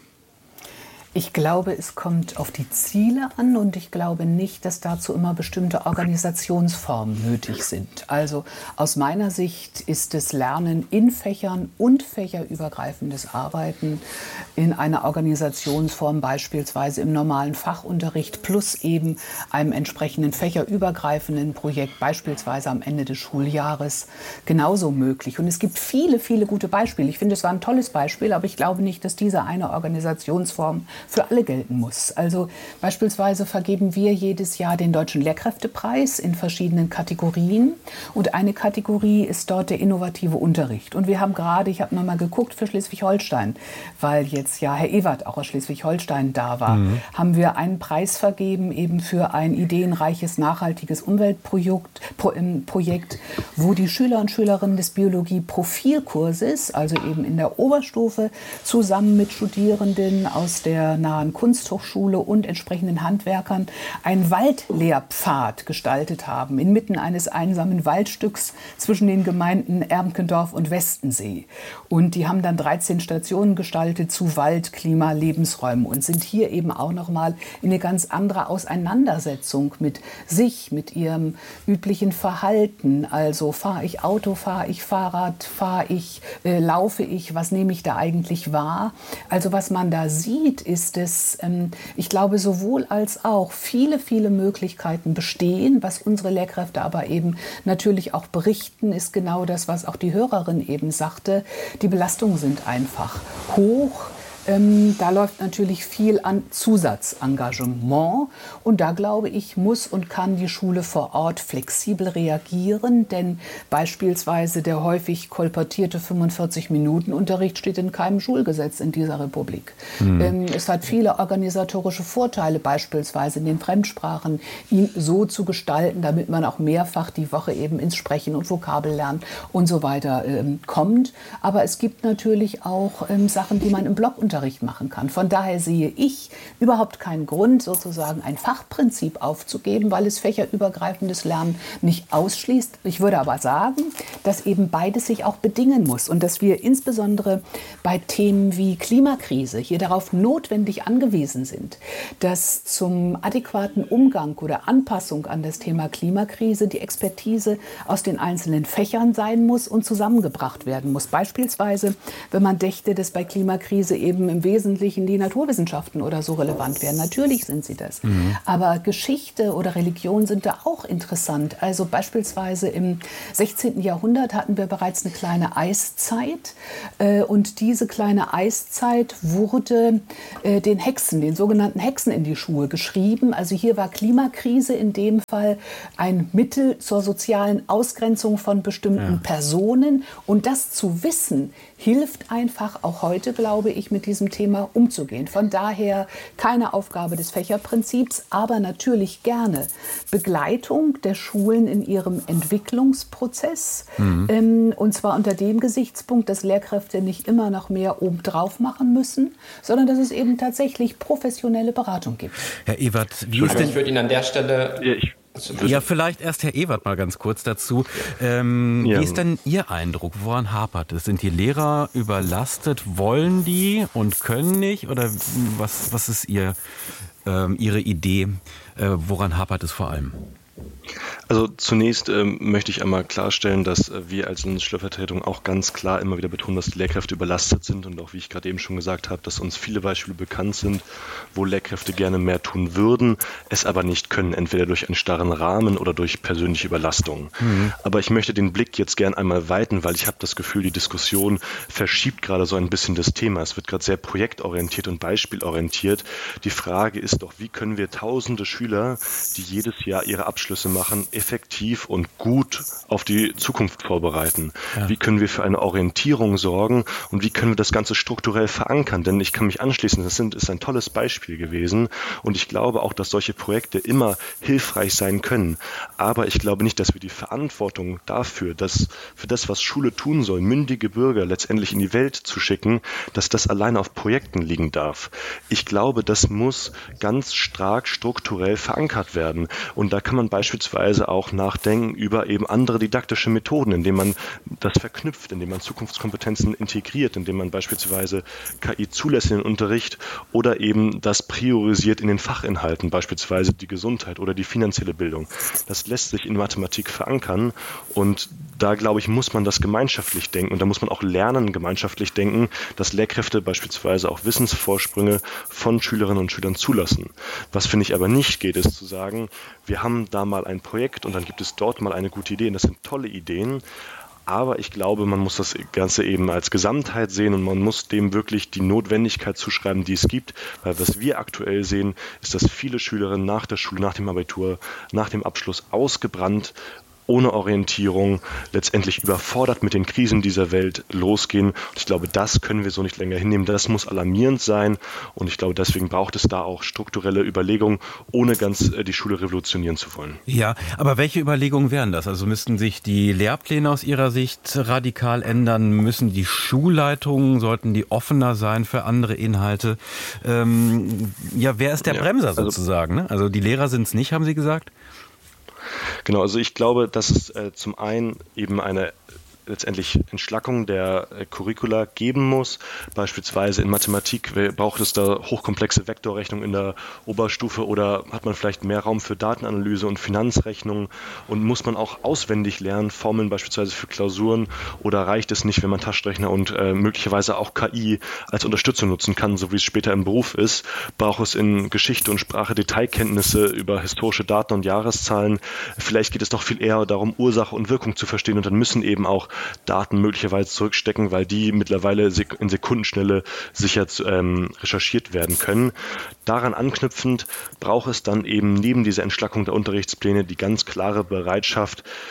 Ich glaube, es kommt auf die Ziele an und ich glaube nicht, dass dazu immer bestimmte Organisationsformen nötig sind. Also aus meiner Sicht ist das Lernen in Fächern und fächerübergreifendes Arbeiten in einer Organisationsform, beispielsweise im normalen Fachunterricht plus eben einem entsprechenden fächerübergreifenden Projekt, beispielsweise am Ende des Schuljahres, genauso möglich. Und es gibt viele, viele gute Beispiele. Ich finde, es war ein tolles Beispiel, aber ich glaube nicht, dass diese eine Organisationsform für alle gelten muss. Also beispielsweise vergeben wir jedes Jahr den Deutschen Lehrkräftepreis in verschiedenen Kategorien und eine Kategorie ist dort der innovative Unterricht. Und wir haben gerade, ich habe nochmal geguckt für Schleswig-Holstein, weil jetzt ja Herr Ewert auch aus Schleswig-Holstein da war, mhm. haben wir einen Preis vergeben eben für ein ideenreiches, nachhaltiges Umweltprojekt, Pro, ähm, Projekt, wo die Schüler und Schülerinnen des Biologie-Profilkurses, also eben in der Oberstufe, zusammen mit Studierenden aus der nahen Kunsthochschule und entsprechenden Handwerkern einen Waldlehrpfad gestaltet haben, inmitten eines einsamen Waldstücks zwischen den Gemeinden Ermkendorf und Westensee. Und die haben dann dreizehn Stationen gestaltet zu Wald, Klima, Lebensräumen und sind hier eben auch nochmal in eine ganz andere Auseinandersetzung mit sich, mit ihrem üblichen Verhalten. Also fahre ich Auto, fahre ich Fahrrad, fahre ich, äh, laufe ich, was nehme ich da eigentlich wahr? Also was man da sieht, ist es, ähm, ich glaube, sowohl als auch viele, viele Möglichkeiten bestehen. Was unsere Lehrkräfte aber eben natürlich auch berichten, ist genau das, was auch die Hörerin eben sagte. Die Belastungen sind einfach hoch. Ähm, da läuft natürlich viel an Zusatzengagement und da glaube ich, muss und kann die Schule vor Ort flexibel reagieren, denn beispielsweise der häufig kolportierte fünfundvierzig-Minuten-Unterricht steht in keinem Schulgesetz in dieser Republik. Mhm. Ähm, es hat viele organisatorische Vorteile, beispielsweise in den Fremdsprachen, ihn so zu gestalten, damit man auch mehrfach die Woche eben ins Sprechen und Vokabellernen und so weiter ähm, kommt. Aber es gibt natürlich auch ähm, Sachen, die man im Blockunterricht Unterricht machen kann. Von daher sehe ich überhaupt keinen Grund, sozusagen ein Fachprinzip aufzugeben, weil es fächerübergreifendes Lernen nicht ausschließt. Ich würde aber sagen, dass eben beides sich auch bedingen muss und dass wir insbesondere bei Themen wie Klimakrise hier darauf notwendig angewiesen sind, dass zum adäquaten Umgang oder Anpassung an das Thema Klimakrise die Expertise aus den einzelnen Fächern sein muss und zusammengebracht werden muss. Beispielsweise, wenn man dächte, dass bei Klimakrise eben im Wesentlichen die Naturwissenschaften oder so relevant wären. Natürlich sind sie das. Mhm. Aber Geschichte oder Religion sind da auch interessant. Also beispielsweise im sechzehnten Jahrhundert hatten wir bereits eine kleine Eiszeit. Äh, und diese kleine Eiszeit wurde äh, den Hexen, den sogenannten Hexen in die Schuhe geschrieben. Also hier war Klimakrise in dem Fall ein Mittel zur sozialen Ausgrenzung von bestimmten ja. Personen. Und das zu wissen, hilft einfach auch heute, glaube ich, mit diesem Thema umzugehen. Von daher keine Aufgabe des Fächerprinzips, aber natürlich gerne Begleitung der Schulen in ihrem Entwicklungsprozess. Mhm. Ähm, und zwar unter dem Gesichtspunkt, dass Lehrkräfte nicht immer noch mehr obendrauf machen müssen, sondern dass es eben tatsächlich professionelle Beratung gibt. Herr Ewert, wie ist denn... Ich würde Ihnen an der Stelle... Ja, ich Ja, vielleicht erst Herr Ewert mal ganz kurz dazu. Ähm, ja. Wie ist denn Ihr Eindruck? Woran hapert es? Sind die Lehrer überlastet? Wollen die und können nicht? Oder was, was ist Ihr, ähm, Ihre Idee? Äh, woran hapert es vor allem? Also zunächst ähm, möchte ich einmal klarstellen, dass äh, wir als Landesschülervertretung auch ganz klar immer wieder betonen, dass die Lehrkräfte überlastet sind und auch, wie ich gerade eben schon gesagt habe, dass uns viele Beispiele bekannt sind, wo Lehrkräfte gerne mehr tun würden, es aber nicht können, entweder durch einen starren Rahmen oder durch persönliche Überlastung. Mhm. Aber ich möchte den Blick jetzt gern einmal weiten, weil ich habe das Gefühl, die Diskussion verschiebt gerade so ein bisschen das Thema. Es wird gerade sehr projektorientiert und beispielorientiert. Die Frage ist doch, wie können wir tausende Schüler, die jedes Jahr ihre Abschlüsse machen, effektiv und gut auf die Zukunft vorbereiten? Ja. Wie können wir für eine Orientierung sorgen und wie können wir das Ganze strukturell verankern? Denn ich kann mich anschließen, das sind, ist ein tolles Beispiel gewesen und ich glaube auch, dass solche Projekte immer hilfreich sein können. Aber ich glaube nicht, dass wir die Verantwortung dafür, dass für das, was Schule tun soll, mündige Bürger letztendlich in die Welt zu schicken, dass das allein auf Projekten liegen darf. Ich glaube, das muss ganz stark strukturell verankert werden. Und da kann man beispielsweise auch nachdenken über eben andere didaktische Methoden, indem man das verknüpft, indem man Zukunftskompetenzen integriert, indem man beispielsweise K I zulässt in den Unterricht oder eben das priorisiert in den Fachinhalten, beispielsweise die Gesundheit oder die finanzielle Bildung. Das lässt sich in Mathematik verankern und da, glaube ich, muss man das gemeinschaftlich denken und da muss man auch lernen, gemeinschaftlich denken, dass Lehrkräfte beispielsweise auch Wissensvorsprünge von Schülerinnen und Schülern zulassen. Was, finde ich, aber nicht geht, ist zu sagen, wir haben da mal ein Projekt und dann gibt es dort mal eine gute Idee und das sind tolle Ideen. Aber ich glaube, man muss das Ganze eben als Gesamtheit sehen und man muss dem wirklich die Notwendigkeit zuschreiben, die es gibt. Weil was wir aktuell sehen, ist, dass viele Schülerinnen nach der Schule, nach dem Abitur, nach dem Abschluss ausgebrannt, ohne Orientierung, letztendlich überfordert mit den Krisen dieser Welt losgehen. Und ich glaube, das können wir so nicht länger hinnehmen. Das muss alarmierend sein. Und ich glaube, deswegen braucht es da auch strukturelle Überlegungen, ohne ganz die Schule revolutionieren zu wollen. Ja, aber welche Überlegungen wären das? Also müssten sich die Lehrpläne aus Ihrer Sicht radikal ändern? Müssen die Schulleitungen, sollten die offener sein für andere Inhalte? Ähm, ja, wer ist der Bremser ja, also, sozusagen? Ne? Also die Lehrer sind es nicht, haben Sie gesagt? Genau, also ich glaube, dass es äh, zum einen eben eine letztendlich Entschlackung der äh, Curricula geben muss. Beispielsweise in Mathematik braucht es da hochkomplexe Vektorrechnung in der Oberstufe oder hat man vielleicht mehr Raum für Datenanalyse und Finanzrechnung und muss man auch auswendig lernen, Formeln beispielsweise für Klausuren oder reicht es nicht, wenn man Taschenrechner und äh, möglicherweise auch K I als Unterstützung nutzen kann, so wie es später im Beruf ist, braucht es in Geschichte und Sprache Detailkenntnisse über historische Daten und Jahreszahlen. Vielleicht geht es doch viel eher darum, Ursache und Wirkung zu verstehen und dann müssen eben auch Daten möglicherweise zurückstecken, weil die mittlerweile in Sekundenschnelle sicher ähm, recherchiert werden können. Daran anknüpfend braucht es dann eben neben dieser Entschlackung der Unterrichtspläne die ganz klare Bereitschaft,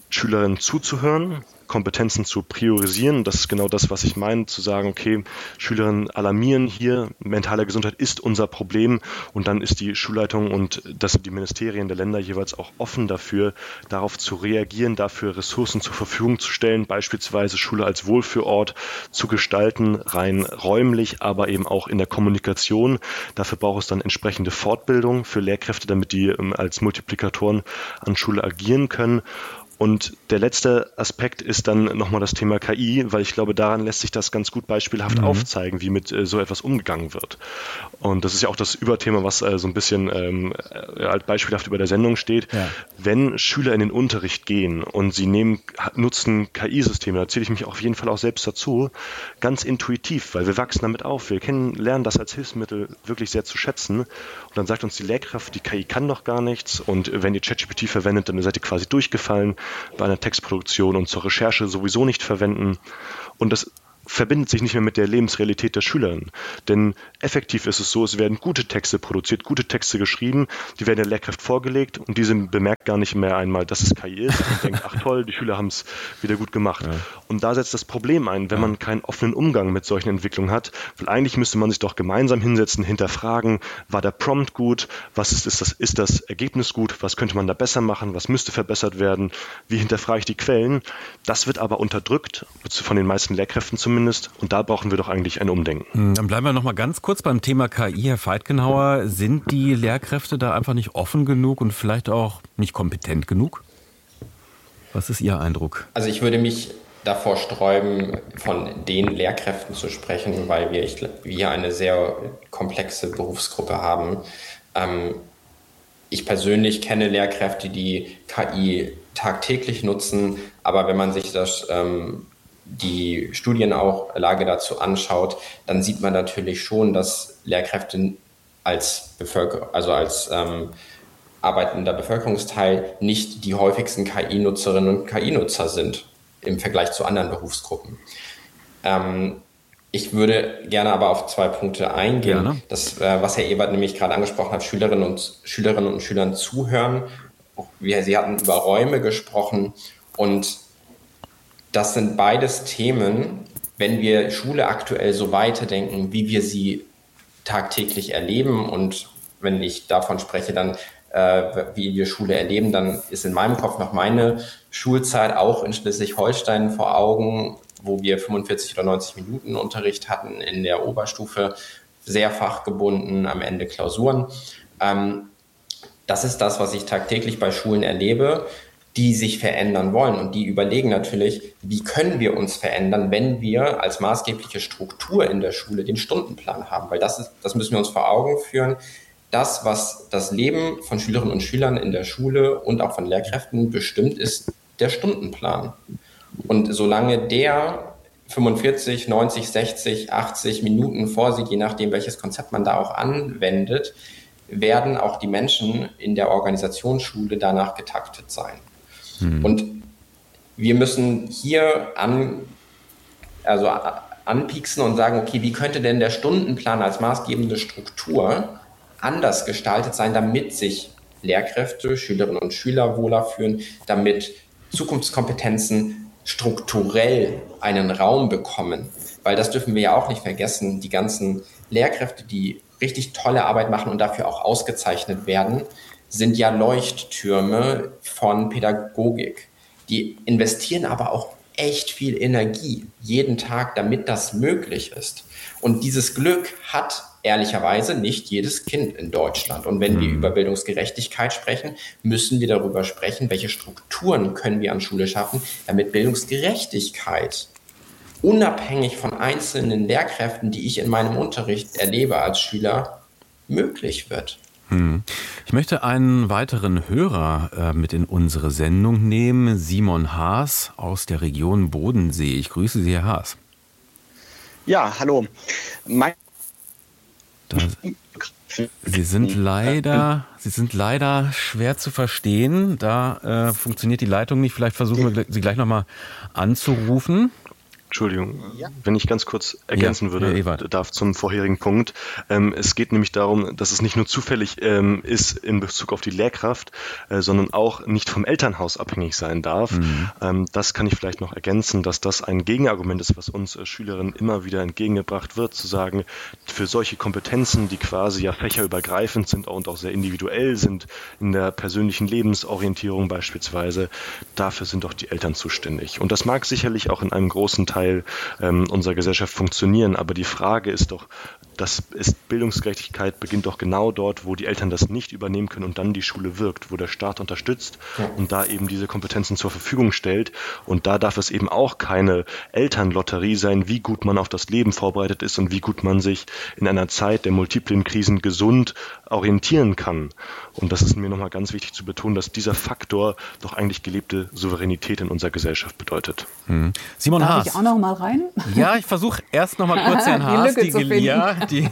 Schülerinnen zuzuhören, Kompetenzen zu priorisieren. Das ist genau das, was ich meine, zu sagen, okay, Schülerinnen alarmieren hier, mentale Gesundheit ist unser Problem und dann ist die Schulleitung und das sind die Ministerien der Länder jeweils auch offen dafür, darauf zu reagieren, dafür Ressourcen zur Verfügung zu stellen, beispielsweise Schule als Wohlfühlort zu gestalten, rein räumlich, aber eben auch in der Kommunikation. Dafür braucht es dann entsprechende Fortbildung für Lehrkräfte, damit die ähm, als Multiplikatoren an Schule agieren können. Und der letzte Aspekt ist dann nochmal das Thema K I, weil ich glaube, daran lässt sich das ganz gut beispielhaft mhm. aufzeigen, wie mit äh, so etwas umgegangen wird. Und das ist ja auch das Überthema, was äh, so ein bisschen ähm, äh, beispielhaft über der Sendung steht. Ja. Wenn Schüler in den Unterricht gehen und sie nehmen, nutzen K I-Systeme, da zähle ich mich auf jeden Fall auch selbst dazu, ganz intuitiv, weil wir wachsen damit auf. Wir kennen, lernen das als Hilfsmittel wirklich sehr zu schätzen. Und dann sagt uns die Lehrkraft, die K I kann doch gar nichts. Und wenn ihr ChatGPT verwendet, dann seid ihr quasi durchgefallen. Bei einer Textproduktion und zur Recherche sowieso nicht verwenden. Und das verbindet sich nicht mehr mit der Lebensrealität der Schülerinnen. Denn effektiv ist es so, es werden gute Texte produziert, gute Texte geschrieben, die werden der Lehrkraft vorgelegt und diese bemerkt gar nicht mehr einmal, dass es K I ist und denkt, ach toll, die Schüler haben es wieder gut gemacht. Ja. Und da setzt das Problem ein, wenn man keinen offenen Umgang mit solchen Entwicklungen hat, weil eigentlich müsste man sich doch gemeinsam hinsetzen, hinterfragen, war der Prompt gut, was ist, ist, das, ist das Ergebnis gut, was könnte man da besser machen, was müsste verbessert werden, wie hinterfrage ich die Quellen. Das wird aber unterdrückt, von den meisten Lehrkräften zumindest. Und da brauchen wir doch eigentlich ein Umdenken. Dann bleiben wir noch mal ganz kurz beim Thema K I, Herr Veitgenauer. Sind die Lehrkräfte da einfach nicht offen genug und vielleicht auch nicht kompetent genug? Was ist Ihr Eindruck? Also ich würde mich davor sträuben, von den Lehrkräften zu sprechen, weil wir, ich, wir eine sehr komplexe Berufsgruppe haben. Ähm, ich persönlich kenne Lehrkräfte, die K I tagtäglich nutzen, aber wenn man sich das ähm, die Studienlage dazu anschaut, dann sieht man natürlich schon, dass Lehrkräfte als Bevölker- also als ähm, arbeitender Bevölkerungsteil nicht die häufigsten K I-Nutzerinnen und K I-Nutzer sind im Vergleich zu anderen Berufsgruppen. Ähm, ich würde gerne aber auf zwei Punkte eingehen. Gerne. Das, äh, was Herr Ebert nämlich gerade angesprochen hat, Schülerinnen und Schülerinnen und Schülern zuhören. Wir, Sie hatten über Räume gesprochen und das sind beides Themen, wenn wir Schule aktuell so weiterdenken, wie wir sie tagtäglich erleben. Und wenn ich davon spreche, dann äh, wie wir Schule erleben, dann ist in meinem Kopf noch meine Schulzeit auch in Schleswig-Holstein vor Augen, wo wir fünfundvierzig oder neunzig Minuten Unterricht hatten in der Oberstufe, sehr fachgebunden, am Ende Klausuren. Ähm, das ist das, was ich tagtäglich bei Schulen erlebe, die sich verändern wollen. Und die überlegen natürlich, wie können wir uns verändern, wenn wir als maßgebliche Struktur in der Schule den Stundenplan haben. Weil das ist, das müssen wir uns vor Augen führen. Das, was das Leben von Schülerinnen und Schülern in der Schule und auch von Lehrkräften bestimmt, ist der Stundenplan. Und solange der fünfundvierzig, neunzig, sechzig, achtzig Minuten vorsieht, je nachdem, welches Konzept man da auch anwendet, werden auch die Menschen in der Organisationsschule danach getaktet sein. Hm. Und wir müssen hier an, also anpieksen und sagen, okay, wie könnte denn der Stundenplan als maßgebende Struktur anders gestaltet sein, damit sich Lehrkräfte, Schülerinnen und Schüler wohler fühlen, damit Zukunftskompetenzen strukturell einen Raum bekommen. Weil das dürfen wir ja auch nicht vergessen, die ganzen Lehrkräfte, die richtig tolle Arbeit machen und dafür auch ausgezeichnet werden, sind ja Leuchttürme von Pädagogik. Die investieren aber auch echt viel Energie jeden Tag, damit das möglich ist. Und dieses Glück hat ehrlicherweise nicht jedes Kind in Deutschland. Und wenn wir über Bildungsgerechtigkeit sprechen, müssen wir darüber sprechen, welche Strukturen können wir an Schule schaffen, damit Bildungsgerechtigkeit unabhängig von einzelnen Lehrkräften, die ich in meinem Unterricht erlebe als Schüler, möglich wird. Hm. Ich möchte einen weiteren Hörer äh, mit in unsere Sendung nehmen, Simon Haas aus der Region Bodensee. Ich grüße Sie, Herr Haas. Ja, hallo. Mein da, Sie sind leider, Sie sind leider schwer zu verstehen. Da äh, funktioniert die Leitung nicht. Vielleicht versuchen wir Sie gleich nochmal anzurufen. Entschuldigung, ja. Wenn ich ganz kurz ergänzen ja, würde, ja, darf zum vorherigen Punkt. Ähm, es geht nämlich darum, dass es nicht nur zufällig ähm, ist in Bezug auf die Lehrkraft, äh, sondern auch nicht vom Elternhaus abhängig sein darf. Mhm. Ähm, das kann ich vielleicht noch ergänzen, dass das ein Gegenargument ist, was uns äh, Schülerinnen immer wieder entgegengebracht wird, zu sagen, für solche Kompetenzen, die quasi ja fächerübergreifend sind und auch sehr individuell sind, in der persönlichen Lebensorientierung beispielsweise, dafür sind doch die Eltern zuständig. Und das mag sicherlich auch in einem großen Teil Teil ähm, unserer Gesellschaft funktionieren. Aber die Frage ist doch, das ist Bildungsgerechtigkeit beginnt doch genau dort, wo die Eltern das nicht übernehmen können und dann die Schule wirkt, wo der Staat unterstützt ja. und da eben diese Kompetenzen zur Verfügung stellt. Und da darf es eben auch keine Elternlotterie sein, wie gut man auf das Leben vorbereitet ist und wie gut man sich in einer Zeit der multiplen Krisen gesund orientieren kann. Und das ist mir nochmal ganz wichtig zu betonen, dass dieser Faktor doch eigentlich gelebte Souveränität in unserer Gesellschaft bedeutet. Hm. Simon Darf Haas. ich auch noch mal rein? Ja, ich versuche erst noch mal kurz Herrn Haas, die, die, ja, die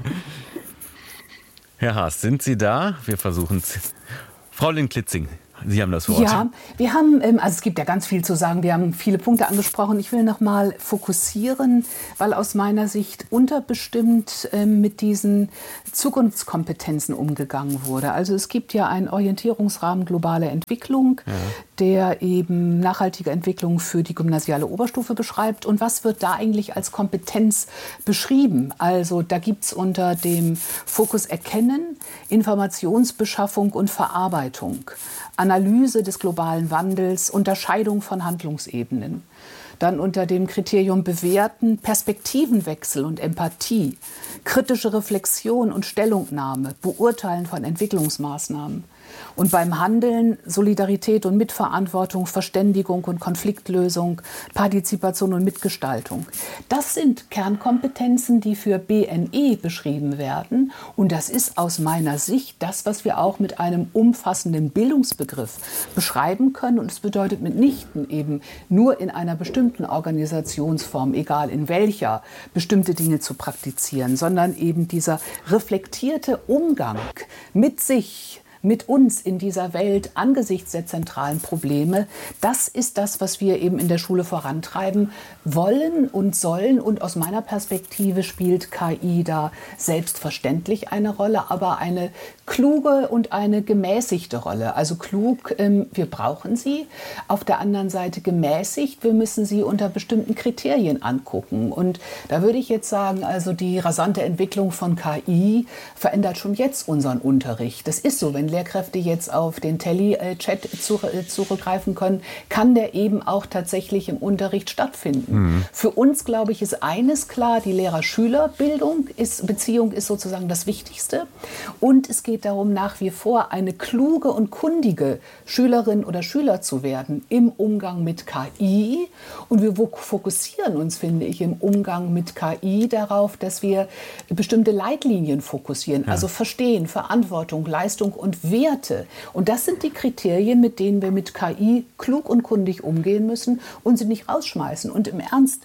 Herr Haas, sind Sie da? Wir versuchen es. Frau Lindklitzing, Sie haben das Wort. Ja, wir haben, also es gibt ja ganz viel zu sagen, wir haben viele Punkte angesprochen. Ich will noch mal fokussieren, weil aus meiner Sicht unterbestimmt mit diesen Zukunftskompetenzen umgegangen wurde. Also es gibt ja einen Orientierungsrahmen globale Entwicklung, ja. der eben nachhaltige Entwicklung für die gymnasiale Oberstufe beschreibt. Und was wird da eigentlich als Kompetenz beschrieben? Also da gibt es unter dem Fokus Erkennen, Informationsbeschaffung und Verarbeitung, Analyse des globalen Wandels, Unterscheidung von Handlungsebenen. Dann unter dem Kriterium Bewerten, Perspektivenwechsel und Empathie, kritische Reflexion und Stellungnahme, Beurteilen von Entwicklungsmaßnahmen. Und beim Handeln Solidarität und Mitverantwortung, Verständigung und Konfliktlösung, Partizipation und Mitgestaltung. Das sind Kernkompetenzen, die für B N E beschrieben werden. Und das ist aus meiner Sicht das, was wir auch mit einem umfassenden Bildungsbegriff beschreiben können. Und es bedeutet mitnichten eben nur in einer bestimmten Organisationsform, egal in welcher, bestimmte Dinge zu praktizieren, sondern eben dieser reflektierte Umgang mit sich, mit uns in dieser Welt angesichts der zentralen Probleme. Das ist das, was wir eben in der Schule vorantreiben wollen und sollen. Und aus meiner Perspektive spielt K I da selbstverständlich eine Rolle, aber eine kluge und eine gemäßigte Rolle. Also klug, ähm, wir brauchen sie. Auf der anderen Seite gemäßigt, wir müssen sie unter bestimmten Kriterien angucken. Und da würde ich jetzt sagen, also die rasante Entwicklung von K I verändert schon jetzt unseren Unterricht. Das ist so, wenn Lehrkräfte jetzt auf den Tele-Chat zurückgreifen können, kann der eben auch tatsächlich im Unterricht stattfinden. Mhm. Für uns, glaube ich, ist eines klar, die Lehrer-Schüler-Bildung, ist, Beziehung ist sozusagen das Wichtigste. Und es geht darum, nach wie vor eine kluge und kundige Schülerin oder Schüler zu werden im Umgang mit K I. Und wir fokussieren uns, finde ich, im Umgang mit K I darauf, dass wir bestimmte Leitlinien fokussieren. Ja. Also Verstehen, Verantwortung, Leistung und Werte. Und das sind die Kriterien, mit denen wir mit K I klug und kundig umgehen müssen und sie nicht rausschmeißen. Und im Ernst,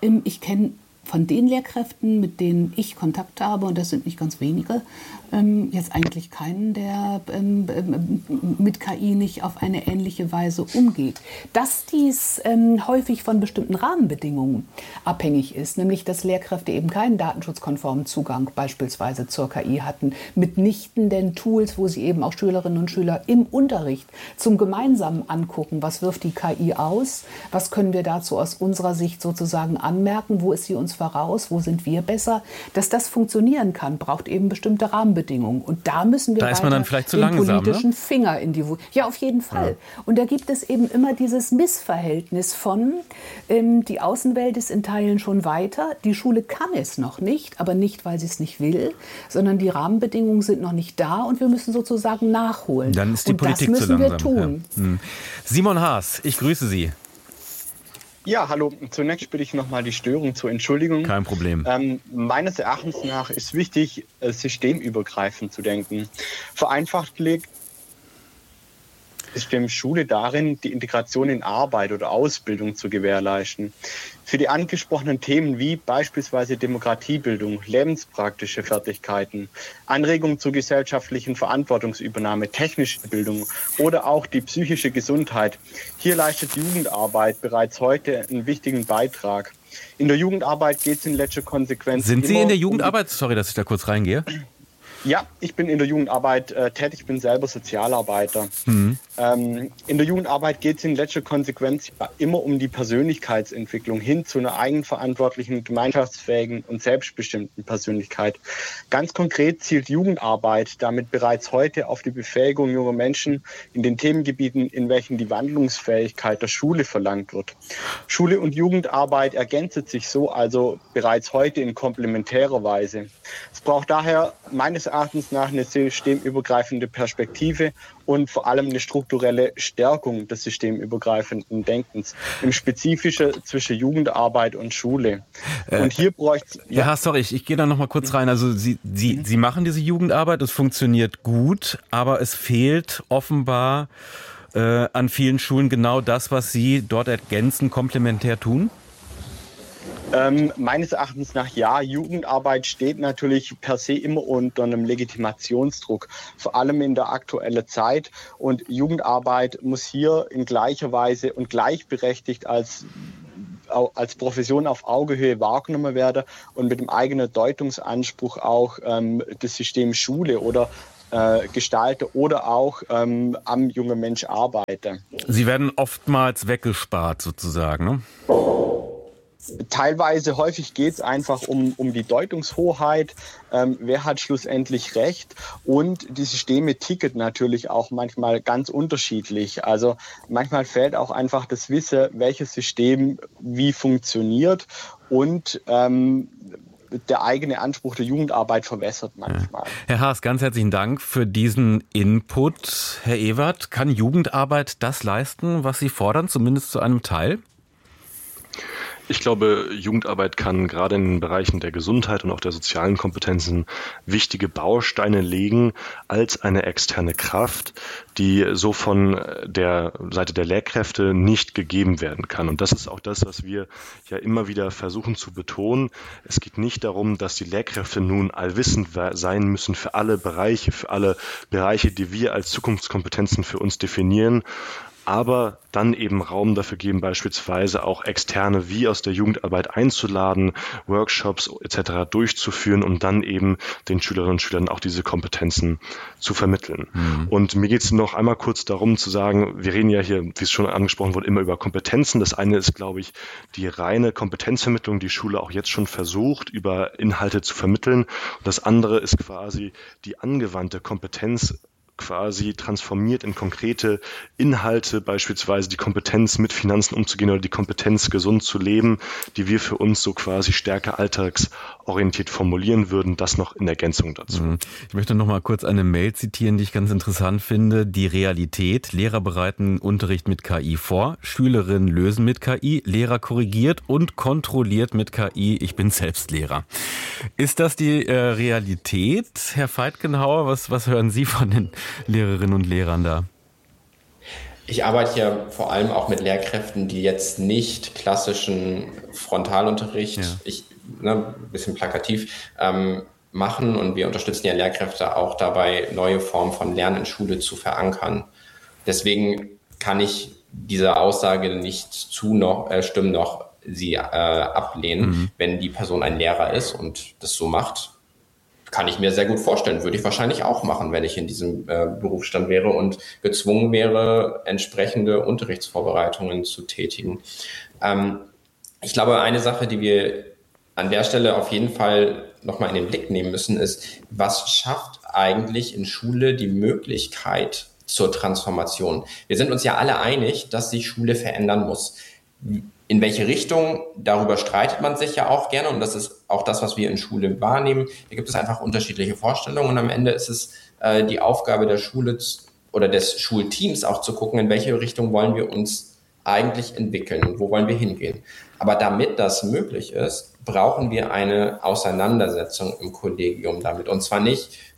ich kenne von den Lehrkräften, mit denen ich Kontakt habe, und das sind nicht ganz wenige, ähm, jetzt eigentlich keinen, der ähm, ähm, mit K I nicht auf eine ähnliche Weise umgeht. Dass dies ähm, häufig von bestimmten Rahmenbedingungen abhängig ist, nämlich dass Lehrkräfte eben keinen datenschutzkonformen Zugang beispielsweise zur K I hatten, mitnichten den Tools, wo sie eben auch Schülerinnen und Schüler im Unterricht zum gemeinsamen Angucken, was wirft die K I aus, was können wir dazu aus unserer Sicht sozusagen anmerken, wo ist sie uns voraus, wo sind wir besser, dass das funktionieren kann, braucht eben bestimmte Rahmenbedingungen. Und da müssen wir da ist man dann vielleicht zu den langsam, politischen ne? Finger in die Wunde. Ja, auf jeden Fall. Ja. Und da gibt es eben immer dieses Missverhältnis von, ähm, die Außenwelt ist in Teilen schon weiter, die Schule kann es noch nicht, aber nicht, weil sie es nicht will, sondern die Rahmenbedingungen sind noch nicht da und wir müssen sozusagen nachholen. Dann ist die und Politik das müssen zu langsam. wir tun. Ja. Hm. Simon Haas, ich grüße Sie. Ja, hallo. Zunächst bitte ich nochmal die Störung zur Entschuldigung. Kein Problem. Ähm, meines Erachtens nach ist wichtig, systemübergreifend zu denken. Vereinfacht gelegt. System Schule darin, die Integration in Arbeit oder Ausbildung zu gewährleisten. Für die angesprochenen Themen wie beispielsweise Demokratiebildung, lebenspraktische Fertigkeiten, Anregungen zur gesellschaftlichen Verantwortungsübernahme, technische Bildung oder auch die psychische Gesundheit, hier leistet Jugendarbeit bereits heute einen wichtigen Beitrag. In der Jugendarbeit geht es in letzter Konsequenz. Sind Sie in der Jugendarbeit? Sorry, dass ich da kurz reingehe. Ja, ich bin in der Jugendarbeit äh, tätig, ich bin selber Sozialarbeiter. Mhm. Ähm, in der Jugendarbeit geht es in letzter Konsequenz immer um die Persönlichkeitsentwicklung hin zu einer eigenverantwortlichen, gemeinschaftsfähigen und selbstbestimmten Persönlichkeit. Ganz konkret zielt Jugendarbeit damit bereits heute auf die Befähigung junger Menschen in den Themengebieten, in welchen die Wandlungsfähigkeit der Schule verlangt wird. Schule und Jugendarbeit ergänzen sich so also bereits heute in komplementärer Weise. Es braucht daher meines Erachtens nach eine systemübergreifende Perspektive und vor allem eine strukturelle Stärkung des systemübergreifenden Denkens, im Spezifischen zwischen Jugendarbeit und Schule. Äh, und hier bräuchte es... Ja, ja, sorry, ich, ich gehe da noch mal kurz rein. Also Sie, Sie, mhm. Sie machen diese Jugendarbeit, es funktioniert gut, aber es fehlt offenbar äh, an vielen Schulen genau das, was Sie dort ergänzend komplementär tun? Ähm, meines Erachtens nach ja, Jugendarbeit steht natürlich per se immer unter einem Legitimationsdruck, vor allem in der aktuellen Zeit. Und Jugendarbeit muss hier in gleicher Weise und gleichberechtigt als, als Profession auf Augenhöhe wahrgenommen werden und mit dem eigenen Deutungsanspruch auch ähm, das System Schule oder äh, gestalten oder auch ähm, am jungen Mensch arbeiten. Sie werden oftmals weggespart sozusagen, ne? Teilweise, häufig geht es einfach um, um die Deutungshoheit, ähm, wer hat schlussendlich recht, und die Systeme ticken natürlich auch manchmal ganz unterschiedlich. Also manchmal fehlt auch einfach das Wissen, welches System wie funktioniert, und ähm, der eigene Anspruch der Jugendarbeit verwässert manchmal. Ja. Herr Haas, ganz herzlichen Dank für diesen Input. Herr Ewert, kann Jugendarbeit das leisten, was Sie fordern, zumindest zu einem Teil? Ich glaube, Jugendarbeit kann gerade in den Bereichen der Gesundheit und auch der sozialen Kompetenzen wichtige Bausteine legen als eine externe Kraft, die so von der Seite der Lehrkräfte nicht gegeben werden kann. Und das ist auch das, was wir ja immer wieder versuchen zu betonen. Es geht nicht darum, dass die Lehrkräfte nun allwissend sein müssen für alle Bereiche, für alle Bereiche, die wir als Zukunftskompetenzen für uns definieren, aber dann eben Raum dafür geben, beispielsweise auch Externe wie aus der Jugendarbeit einzuladen, Workshops et cetera durchzuführen, um dann eben den Schülerinnen und Schülern auch diese Kompetenzen zu vermitteln. Mhm. Und mir geht es noch einmal kurz darum zu sagen, wir reden ja hier, wie es schon angesprochen wurde, immer über Kompetenzen. Das eine ist, glaube ich, die reine Kompetenzvermittlung, die Schule auch jetzt schon versucht, über Inhalte zu vermitteln. Und das andere ist quasi die angewandte Kompetenz, quasi transformiert in konkrete Inhalte, beispielsweise die Kompetenz, mit Finanzen umzugehen oder die Kompetenz, gesund zu leben, die wir für uns so quasi stärker alltagsorientiert formulieren würden, das noch in Ergänzung dazu. Ich möchte noch mal kurz eine Mail zitieren, die ich ganz interessant finde. Die Realität: Lehrer bereiten Unterricht mit K I vor, Schülerinnen lösen mit K I, Lehrer korrigiert und kontrolliert mit K I. Ich bin selbst Lehrer. Ist das die äh, Realität, Herr Feitgenauer? Was, was hören Sie von den Lehrerinnen und Lehrern da? Ich arbeite ja vor allem auch mit Lehrkräften, die jetzt nicht klassischen Frontalunterricht, ja. ich, ne, ein bisschen plakativ, ähm, machen, und wir unterstützen ja Lehrkräfte auch dabei, neue Formen von Lernen in Schule zu verankern. Deswegen kann ich dieser Aussage nicht zu noch, äh, stimmen noch sie äh, ablehnen, mhm. wenn die Person ein Lehrer ist und das so macht. Kann ich mir sehr gut vorstellen, würde ich wahrscheinlich auch machen, wenn ich in diesem äh, Berufsstand wäre und gezwungen wäre, entsprechende Unterrichtsvorbereitungen zu tätigen. Ähm, ich glaube, eine Sache, die wir an der Stelle auf jeden Fall nochmal in den Blick nehmen müssen, ist, was schafft eigentlich in Schule die Möglichkeit zur Transformation? Wir sind uns ja alle einig, dass sich Schule verändern muss. In welche Richtung, darüber streitet man sich ja auch gerne, und das ist auch das, was wir in Schule wahrnehmen. Da gibt es einfach unterschiedliche Vorstellungen, und am Ende ist es äh, die Aufgabe der Schule oder des Schulteams auch zu gucken, in welche Richtung wollen wir uns eigentlich entwickeln und wo wollen wir hingehen. Aber damit das möglich ist, brauchen wir eine Auseinandersetzung im Kollegium damit, und zwar nicht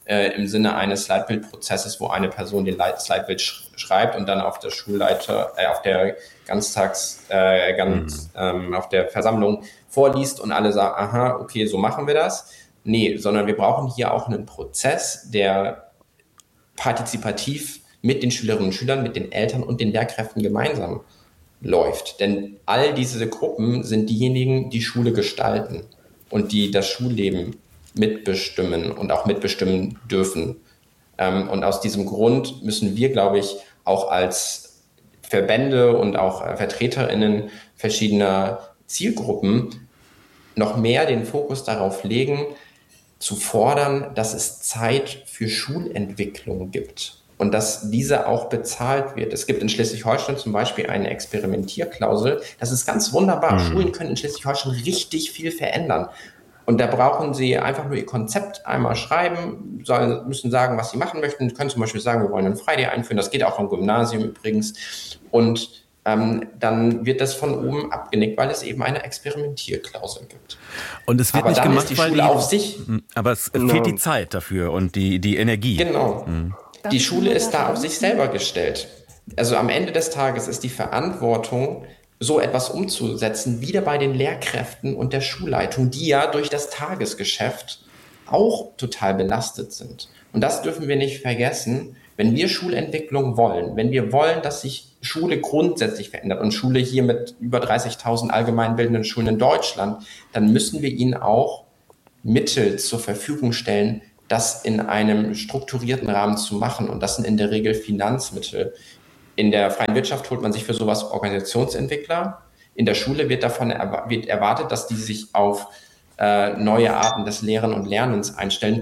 äh, im Sinne eines Leitbildprozesses, wo eine Person den Leit- das Leitbild sch- schreibt und dann auf der Schulleiter, äh, auf der Ganztags, äh, ganz, mhm. ähm, auf der Versammlung vorliest und alle sagen, aha, okay, so machen wir das. Nee, sondern wir brauchen hier auch einen Prozess, der partizipativ mit den Schülerinnen und Schülern, mit den Eltern und den Lehrkräften gemeinsam läuft. Denn all diese Gruppen sind diejenigen, die Schule gestalten und die das Schulleben mitbestimmen und auch mitbestimmen dürfen. Und aus diesem Grund müssen wir, glaube ich, auch als Verbände und auch VertreterInnen verschiedener Zielgruppen noch mehr den Fokus darauf legen, zu fordern, dass es Zeit für Schulentwicklung gibt und dass diese auch bezahlt wird. Es gibt in Schleswig-Holstein zum Beispiel eine Experimentierklausel. Das ist ganz wunderbar. Mhm. Schulen können in Schleswig-Holstein richtig viel verändern. Und da brauchen sie einfach nur ihr Konzept einmal schreiben, sollen, müssen sagen, was sie machen möchten. Sie können zum Beispiel sagen, wir wollen einen Friday einführen. Das geht auch am Gymnasium übrigens. Und ähm, dann wird das von oben abgenickt, weil es eben eine Experimentierklausel gibt. Und es wird aber nicht dann gemacht, ist die weil Schule die, auf sich. Aber es genau. fehlt die Zeit dafür und die, die Energie. Genau. Mhm. Die Schule ist da auf sich selber gestellt. Also am Ende des Tages ist die Verantwortung, so etwas umzusetzen, wieder bei den Lehrkräften und der Schulleitung, die ja durch das Tagesgeschäft auch total belastet sind. Und das dürfen wir nicht vergessen, wenn wir Schulentwicklung wollen, wenn wir wollen, dass sich Schule grundsätzlich verändert und Schule hier mit über dreißigtausend allgemeinbildenden Schulen in Deutschland, dann müssen wir ihnen auch Mittel zur Verfügung stellen, das in einem strukturierten Rahmen zu machen. Und das sind in der Regel Finanzmittel. In der freien Wirtschaft holt man sich für sowas Organisationsentwickler. In der Schule wird davon erwa- wird erwartet, dass die sich auf äh, neue Arten des Lehren und Lernens einstellen,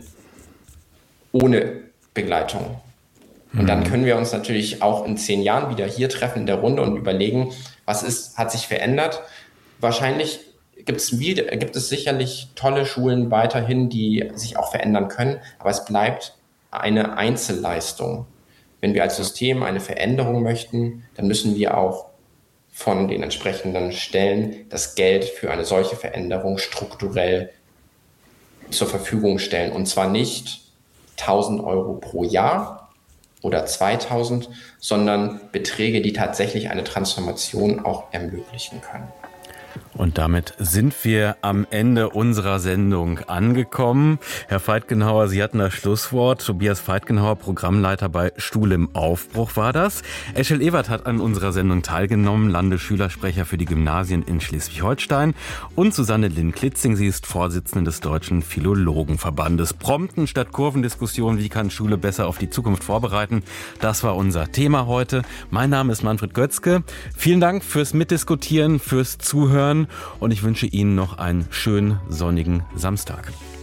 ohne Begleitung. Und dann können wir uns natürlich auch in zehn Jahren wieder hier treffen in der Runde und überlegen, was ist, hat sich verändert. Wahrscheinlich gibt es, wieder, gibt es sicherlich tolle Schulen weiterhin, die sich auch verändern können, aber es bleibt eine Einzelleistung. Wenn wir als System eine Veränderung möchten, dann müssen wir auch von den entsprechenden Stellen das Geld für eine solche Veränderung strukturell zur Verfügung stellen. Und zwar nicht tausend Euro pro Jahr oder zweitausend, sondern Beträge, die tatsächlich eine Transformation auch ermöglichen können. Und damit sind wir am Ende unserer Sendung angekommen. Herr Veitgenhauer, Sie hatten das Schlusswort. Tobias Veitgenhauer, Programmleiter bei Schule im Aufbruch war das. Eschel Ewert hat an unserer Sendung teilgenommen, Landesschülersprecher für die Gymnasien in Schleswig-Holstein. Und Susanne Linn-Klitzing, sie ist Vorsitzende des Deutschen Philologenverbandes. Prompten statt Kurvendiskussion, wie kann Schule besser auf die Zukunft vorbereiten? Das war unser Thema heute. Mein Name ist Manfred Götzke. Vielen Dank fürs Mitdiskutieren, fürs Zuhören. Und ich wünsche Ihnen noch einen schönen sonnigen Samstag.